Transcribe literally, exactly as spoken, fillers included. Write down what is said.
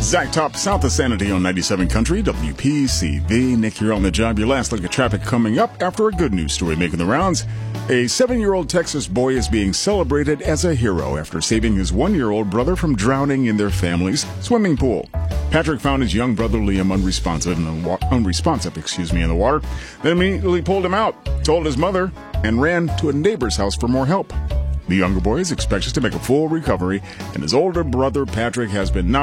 Zach Top, South of Sanity on ninety-seven Country, W P C V. Nick here on the job. Your last look at traffic coming up after a good news story making the rounds. A seven-year-old Texas boy is being celebrated as a hero after saving his one-year-old brother from drowning in their family's swimming pool. Patrick found his young brother Liam unresponsive, in the wa- unresponsive excuse me, in the water, then immediately pulled him out, told his mother, and ran to a neighbor's house for more help. The younger boy is expected to make a full recovery, and his older brother Patrick has been